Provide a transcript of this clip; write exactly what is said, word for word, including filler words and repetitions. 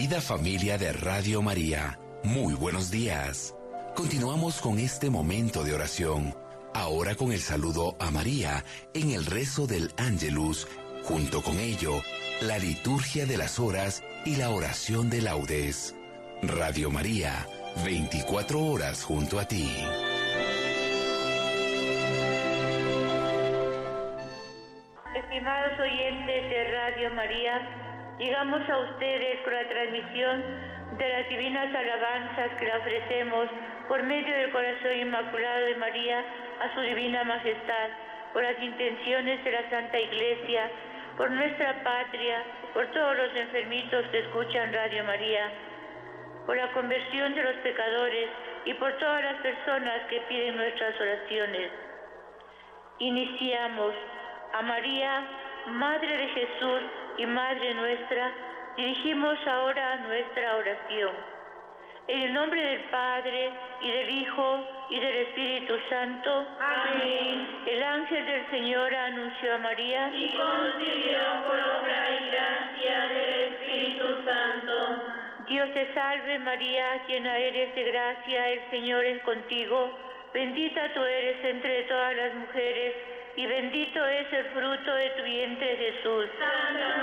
Querida familia de Radio María, muy buenos días. Continuamos con este momento de oración, ahora con el saludo a María en el rezo del Ángelus, junto con ello, la liturgia de las horas y la oración de laudes. Radio María, veinticuatro horas junto a ti. Estimados oyentes de Radio María, llegamos a ustedes con la transmisión de las divinas alabanzas que le ofrecemos por medio del corazón inmaculado de María a su divina majestad, por las intenciones de la Santa Iglesia, por nuestra patria, por todos los enfermitos que escuchan Radio María, por la conversión de los pecadores y por todas las personas que piden nuestras oraciones. Iniciamos. A María, Madre de Jesús y Madre nuestra, dirigimos ahora nuestra oración. En el nombre del Padre, y del Hijo, y del Espíritu Santo. Amén. El ángel del Señor anunció a María, y concibió por obra y gracia del Espíritu Santo. Dios te salve María, llena eres de gracia, el Señor es contigo. Bendita tú eres entre todas las mujeres, y bendito es el fruto de tu vientre, Jesús. Santa